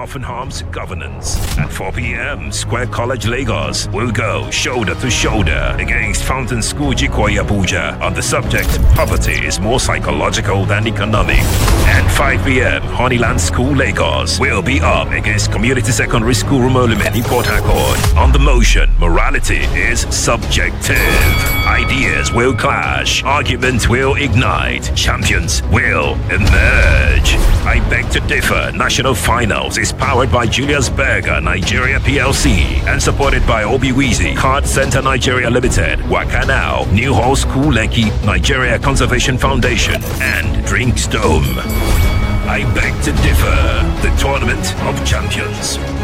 Rotherham's governance. At 4 p.m., Square College Lagos will go shoulder to shoulder against Fountain School Jikoyi Abuja on the subject poverty is more psychological than economic. And 5 p.m., Honeyland School Lagos will be up against Community Secondary School Rumolumen in Port Harcourt. On the motion, morality is subjective. Ideas will clash, arguments will ignite, champions will emerge. I beg to differ. National Finals is powered by Julius Berger Nigeria PLC and supported by Obiwizi Card Center Nigeria Limited, Wakanao, New Hall School Lekki, Nigeria Conservation Foundation, and Drinks Dome. I beg to differ. The Tournament of Champions.